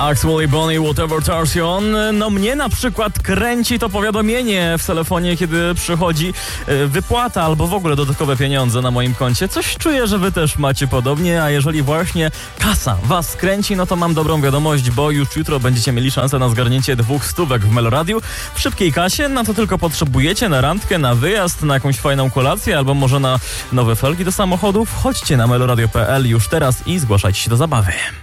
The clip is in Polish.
Axwell i Bonnie, Whatever Turns You On. No mnie na przykład kręci to powiadomienie w telefonie, kiedy przychodzi wypłata albo w ogóle dodatkowe pieniądze na moim koncie. Coś czuję, że wy też macie podobnie, a jeżeli właśnie kasa was kręci, no to mam dobrą wiadomość, bo już jutro będziecie mieli szansę na zgarnięcie 200 w Meloradiu w szybkiej kasie. Na to tylko potrzebujecie, na randkę, na wyjazd, na jakąś fajną kolację albo może na nowe felgi do samochodów. Chodźcie na meloradio.pl już teraz i zgłaszajcie się do zabawy.